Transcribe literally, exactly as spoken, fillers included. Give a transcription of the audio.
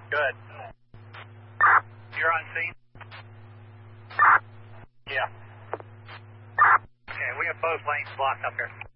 Good. You're on scene? Yeah. Okay, we have both lanes blocked up here.